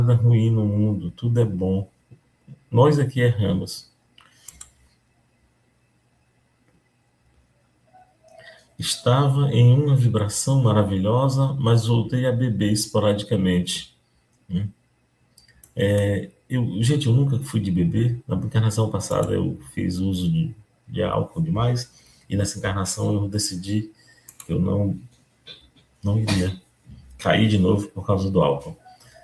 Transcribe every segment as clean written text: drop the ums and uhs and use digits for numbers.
Nada ruim no mundo, tudo é bom. Nós aqui erramos. Estava em uma vibração maravilhosa, mas voltei a beber esporadicamente. Gente, eu nunca fui de beber. Na encarnação passada eu fiz uso de álcool demais, e nessa encarnação eu decidi que eu não iria cair de novo por causa do álcool.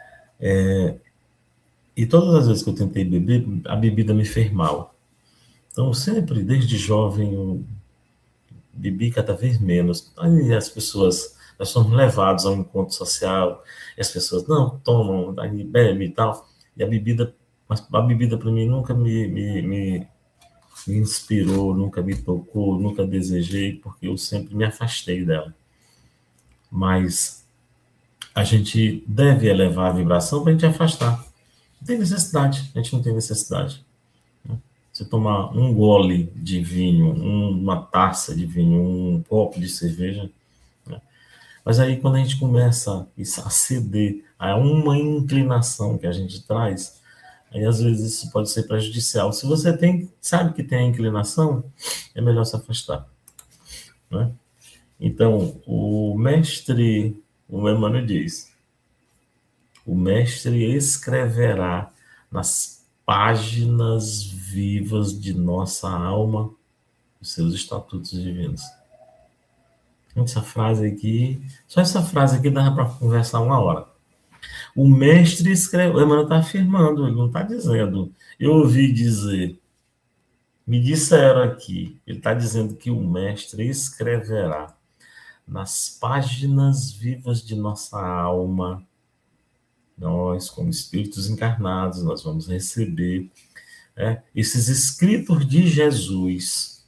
E todas as vezes que eu tentei beber, a bebida me fez mal. Então, sempre, desde jovem, eu bebi cada vez menos. Aí as pessoas, nós somos levados a um encontro social, e as pessoas, não, tomam, aí bebe e tal. E mas a bebida para mim nunca me inspirou, nunca me tocou, nunca desejei, porque eu sempre me afastei dela. Mas a gente deve elevar a vibração para a gente afastar. Não tem necessidade, a gente não tem necessidade. Você tomar um gole de vinho, uma taça de vinho, um copo de cerveja, né? Mas aí quando a gente começa a ceder a uma inclinação que a gente traz, aí às vezes isso pode ser prejudicial. Se você sabe que tem a inclinação, é melhor se afastar, né? Então, o Emmanuel diz, o mestre escreverá nas páginas vivas de nossa alma os seus estatutos divinos. Essa frase aqui, só essa frase aqui dava para conversar uma hora. O mestre escreve, o Emmanuel está afirmando, ele não está dizendo. Eu ouvi dizer, me disseram aqui, ele está dizendo que o mestre escreverá nas páginas vivas de nossa alma. Nós, como espíritos encarnados, nós vamos receber esses escritos de Jesus,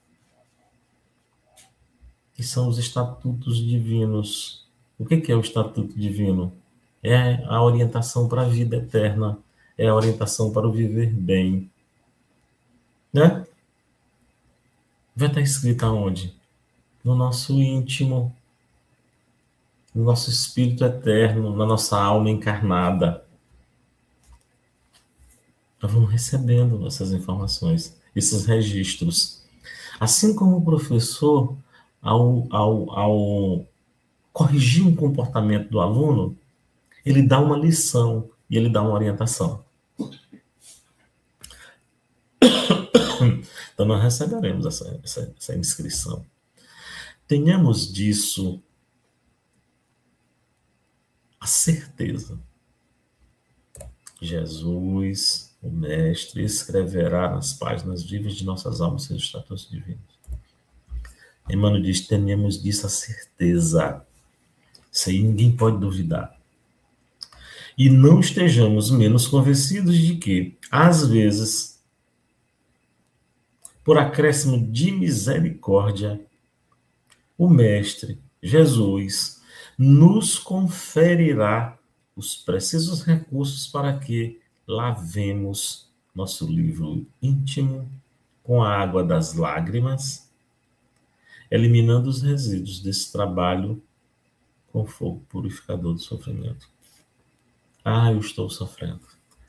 que são os estatutos divinos. O que é o estatuto divino? É a orientação para a vida eterna, é a orientação para o viver bem. Né? Vai estar escrito aonde? No nosso íntimo, no nosso espírito eterno, na nossa alma encarnada. Nós vamos recebendo essas informações, esses registros. Assim como o professor, ao corrigir um comportamento do aluno, ele dá uma lição e ele dá uma orientação. Então, nós receberemos essa inscrição. Tenhamos disso a certeza. Jesus, o Mestre, escreverá nas páginas vivas de nossas almas seus estatutos divinos. Emmanuel diz, tenhamos disso a certeza. Isso aí ninguém pode duvidar. E não estejamos menos convencidos de que, às vezes, por acréscimo de misericórdia, o Mestre, Jesus, nos conferirá os precisos recursos para que lavemos nosso livro íntimo com a água das lágrimas, eliminando os resíduos desse trabalho com fogo purificador do sofrimento. Eu estou sofrendo.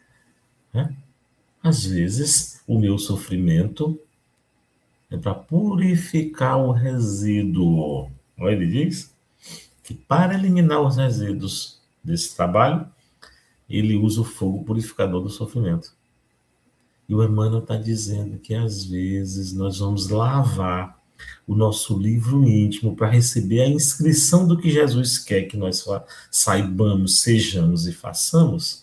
Às vezes, o meu sofrimento é para purificar o resíduo. Ele diz que para eliminar os resíduos desse trabalho, ele usa o fogo purificador do sofrimento. E o Emmanuel está dizendo que às vezes nós vamos lavar o nosso livro íntimo para receber a inscrição do que Jesus quer que nós saibamos, sejamos e façamos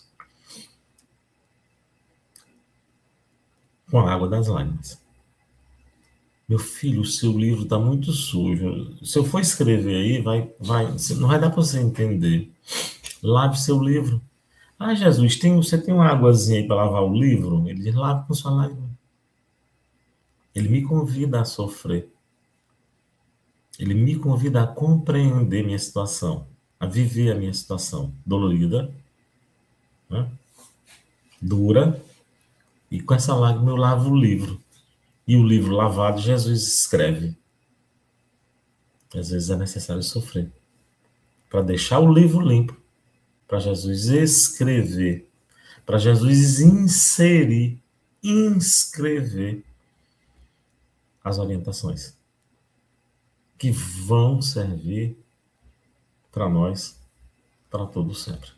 com a água das lágrimas. Meu filho, o seu livro está muito sujo. Se eu for escrever aí, não vai dar para você entender. Lave seu livro. Jesus, você tem uma águazinha aí para lavar o livro? Ele diz, lave com sua lágrima. Ele me convida a sofrer. Ele me convida a compreender minha situação, a viver a minha situação dolorida, né? Dura, e com essa lágrima eu lavo o livro. E o livro lavado, Jesus escreve. Às vezes é necessário sofrer para deixar o livro limpo, para Jesus escrever, para Jesus inserir, inscrever as orientações que vão servir para nós, para todo sempre.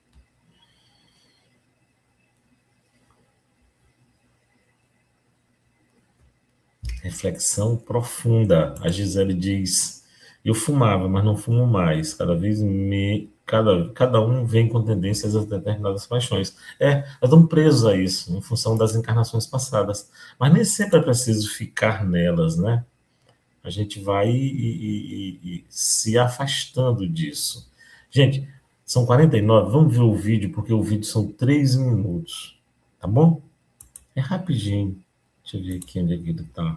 Reflexão profunda. A Gisele diz: eu fumava, mas não fumo mais. Cada um vem com tendências a determinadas paixões. Nós estamos presos a isso, em função das encarnações passadas. Mas nem sempre é preciso ficar nelas, né? A gente vai e se afastando disso. Gente, são 49, vamos ver o vídeo, porque o vídeo são 3 minutos, tá bom? É rapidinho. Deixa eu ver aqui onde é que ele tá.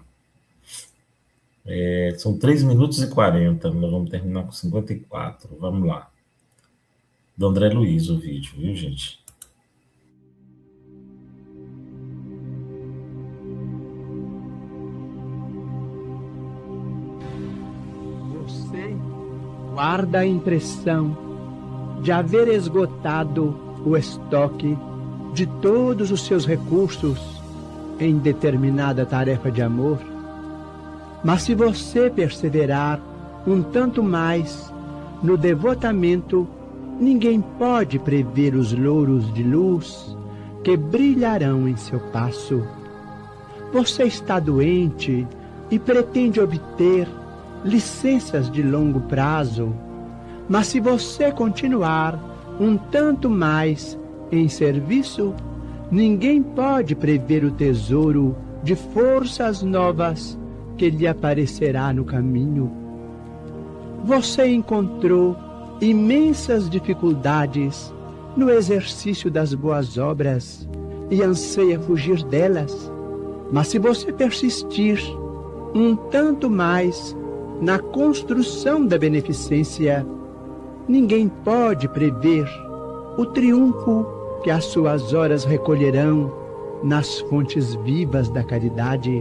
São 3 minutos e 40, nós vamos terminar com 54, vamos lá. Do André Luiz o vídeo, viu, gente? Você guarda a impressão de haver esgotado o estoque de todos os seus recursos em determinada tarefa de amor. Mas se você perseverar um tanto mais no devotamento, ninguém pode prever os louros de luz que brilharão em seu passo. Você está doente e pretende obter licenças de longo prazo, mas se você continuar um tanto mais em serviço, ninguém pode prever o tesouro de forças novas que lhe aparecerá no caminho. Você encontrou imensas dificuldades no exercício das boas obras e anseia fugir delas, mas se você persistir um tanto mais na construção da beneficência, ninguém pode prever o triunfo que as suas horas recolherão nas fontes vivas da caridade.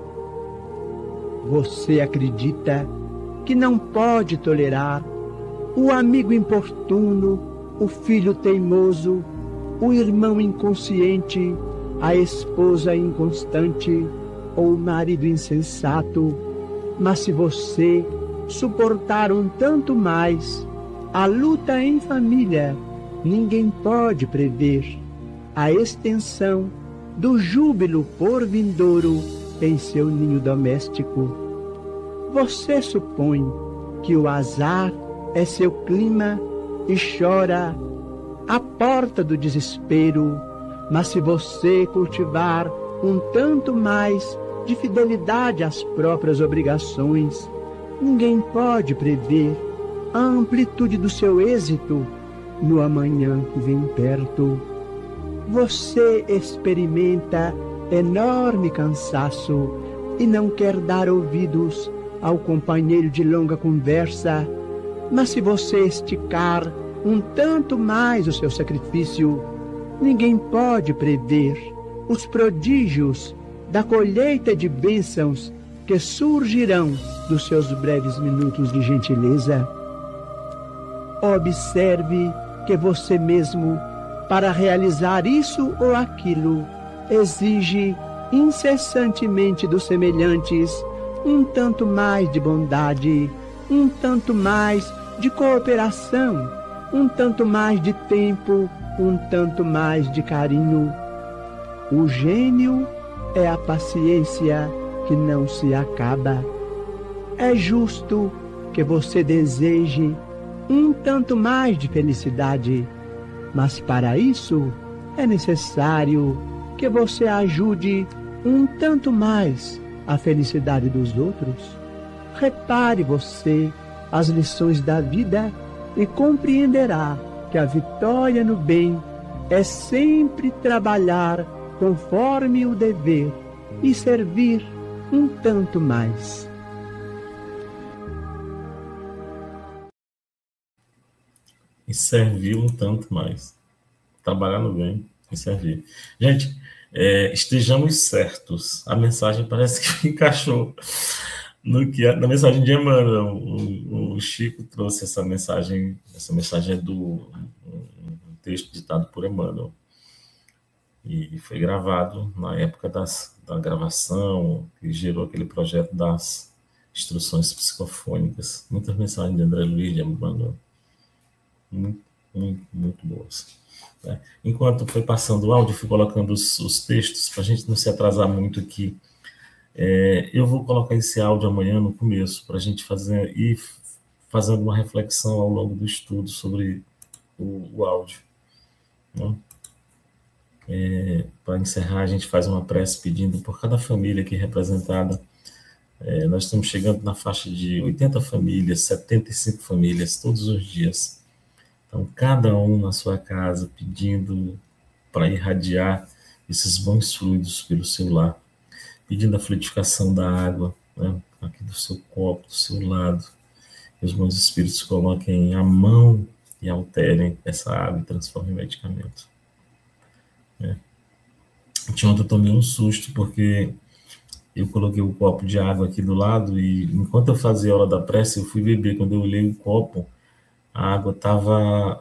Você acredita que não pode tolerar o amigo importuno, o filho teimoso, o irmão inconsciente, a esposa inconstante ou o marido insensato, mas se você suportar um tanto mais a luta em família, ninguém pode prever a extensão do júbilo por vindouro em seu ninho doméstico. Você supõe que o azar é seu clima e chora à porta do desespero, mas se você cultivar um tanto mais de fidelidade às próprias obrigações, ninguém pode prever a amplitude do seu êxito no amanhã que vem perto. Você experimenta enorme cansaço e não quer dar ouvidos ao companheiro de longa conversa, mas se você esticar um tanto mais o seu sacrifício, ninguém pode prever os prodígios da colheita de bênçãos que surgirão dos seus breves minutos de gentileza. Observe que você mesmo, para realizar isso ou aquilo, exige incessantemente dos semelhantes um tanto mais de bondade, um tanto mais de cooperação, um tanto mais de tempo, um tanto mais de carinho. O gênio é a paciência que não se acaba. É justo que você deseje um tanto mais de felicidade, mas para isso é necessário que você ajude um tanto mais a felicidade dos outros. Repare você as lições da vida e compreenderá que a vitória no bem é sempre trabalhar conforme o dever e servir um tanto mais. E servir um tanto mais. Trabalhar no bem e servir. Gente, estejamos certos. A mensagem parece que encaixou na mensagem de Emmanuel. O Chico trouxe essa mensagem é texto ditado por Emmanuel. E foi gravado na época da gravação, que gerou aquele projeto das instruções psicofônicas. Muitas mensagens de André Luiz, de Emmanuel, muito, muito, muito boas. Né? Enquanto foi passando o áudio, fui colocando os textos, para a gente não se atrasar muito aqui. Eu vou colocar esse áudio amanhã no começo, para a gente ir fazendo uma reflexão ao longo do estudo sobre o áudio. Né? Para encerrar, a gente faz uma prece pedindo por cada família aqui representada. Nós estamos chegando na faixa de 80 famílias, 75 famílias, todos os dias. Então, cada um na sua casa pedindo para irradiar esses bons fluidos pelo seu lar, pedindo a fluidificação da água, né, aqui do seu copo, do seu lado, que os bons espíritos coloquem a mão e alterem essa água e transformem em medicamento. Ontem eu tomei um susto, porque eu coloquei o copo de água aqui do lado e, enquanto eu fazia a hora da prece, eu fui beber. Quando eu olhei o copo, a água estava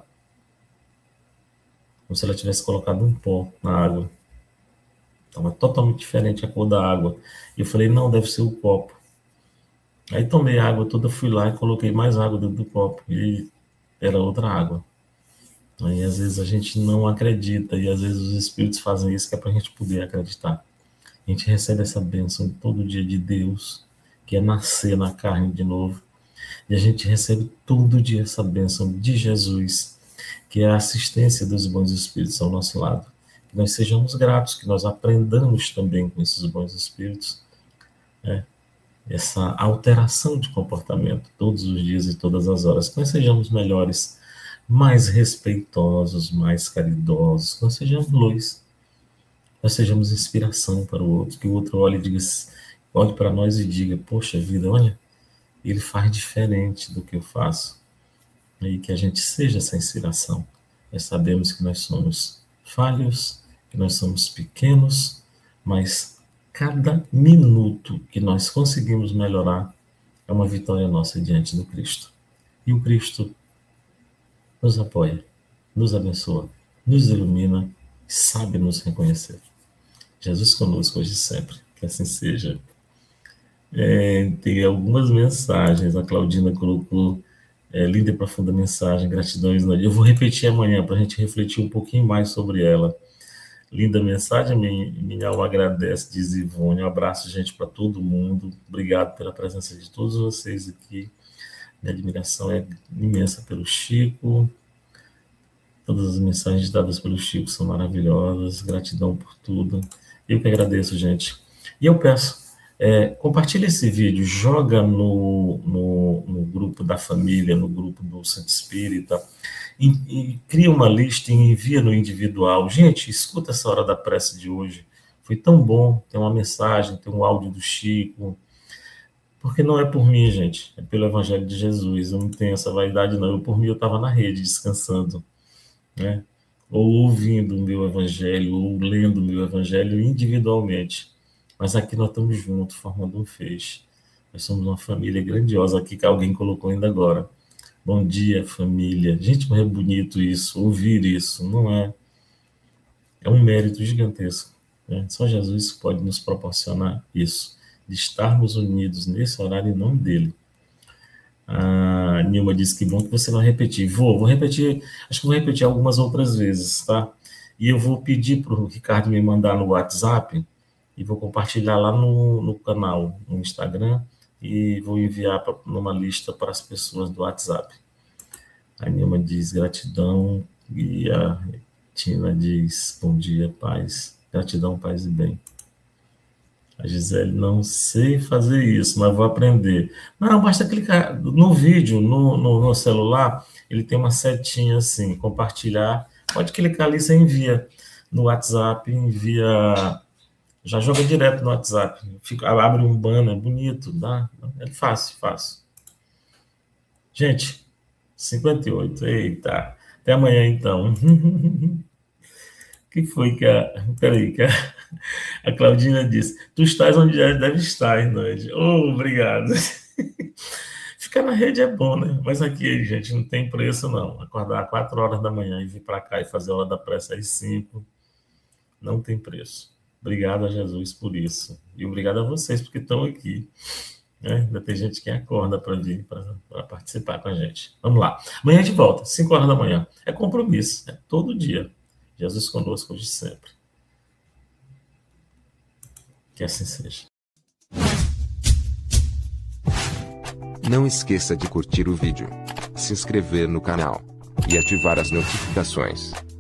como se ela tivesse colocado um pó na água. Estava totalmente diferente a cor da água. E eu falei, não, deve ser o copo. Aí tomei a água toda, fui lá e coloquei mais água dentro do copo. E era outra água. Aí, às vezes, a gente não acredita, e às vezes os espíritos fazem isso, que é para a gente poder acreditar. A gente recebe essa bênção todo dia de Deus, que é nascer na carne de novo. E a gente recebe todo dia essa bênção de Jesus, que é a assistência dos bons espíritos ao nosso lado. Que nós sejamos gratos, que nós aprendamos também com esses bons espíritos, essa alteração de comportamento todos os dias e todas as horas. Que nós sejamos melhores, mais respeitosos, mais caridosos, que nós sejamos luz, nós sejamos inspiração para o outro, que o outro olhe para nós e diga, poxa vida, olha, ele faz diferente do que eu faço. E que a gente seja essa inspiração. Nós sabemos que nós somos falhos, que nós somos pequenos, mas cada minuto que nós conseguimos melhorar é uma vitória nossa diante do Cristo. E o Cristo nos apoia, nos abençoa, nos ilumina, sabe nos reconhecer. Jesus conosco hoje e sempre, que assim seja. Tem algumas mensagens, a Claudina colocou, linda e profunda mensagem, gratidão, eu vou repetir amanhã para a gente refletir um pouquinho mais sobre ela. Linda mensagem, minha alma agradece, diz Ivone, um abraço, gente, para todo mundo, obrigado pela presença de todos vocês aqui. Minha admiração é imensa pelo Chico. Todas as mensagens dadas pelo Chico são maravilhosas. Gratidão por tudo. Eu que agradeço, gente. E eu peço, compartilha esse vídeo, joga no grupo da família, no grupo do Centro Espírita, e cria uma lista e envia no individual. Gente, escuta essa hora da prece de hoje. Foi tão bom. Tem uma mensagem, tem um áudio do Chico. Porque não é por mim, gente, é pelo Evangelho de Jesus. Eu não tenho essa vaidade, não. Por mim, eu estava na rede, descansando, né? Ou ouvindo o meu Evangelho, ou lendo o meu Evangelho individualmente. Mas aqui nós estamos juntos, formando um feixe. Nós somos uma família grandiosa aqui, que alguém colocou ainda agora. Bom dia, família. Gente, como é bonito isso, ouvir isso, não é? É um mérito gigantesco, né? Só Jesus pode nos proporcionar isso, de estarmos unidos nesse horário em nome dele. A Nilma disse que bom que você vai repetir. Vou repetir, acho que vou repetir algumas outras vezes, tá? E eu vou pedir para o Ricardo me mandar no WhatsApp e vou compartilhar lá no canal, no Instagram, e vou enviar numa lista para as pessoas do WhatsApp. A Nilma diz gratidão e a Tina diz bom dia, paz. Gratidão, paz e bem. A Gisele, não sei fazer isso, mas vou aprender. Não, basta clicar no vídeo, no celular, ele tem uma setinha assim, compartilhar. Pode clicar ali, você envia no WhatsApp, envia, já joga direto no WhatsApp. Abre um banner bonito, dá? É fácil. Gente, 58, eita. Até amanhã, então. Que foi que a Claudina disse? Tu estás onde já deve estar, Hernandes. Oh, obrigado. ficar na rede é bom, né? Mas aqui, gente, não tem preço, não. Acordar 4 horas da manhã e vir para cá e fazer a hora da prece às 5, não tem preço. Obrigado a Jesus por isso. E obrigado a vocês, porque estão aqui. Né? Ainda tem gente que acorda para vir, para participar com a gente. Vamos lá. Amanhã a gente volta, 5 horas da manhã. É compromisso, é todo dia. Jesus conosco hoje e sempre. Que assim seja. Não esqueça de curtir o vídeo, se inscrever no canal e ativar as notificações.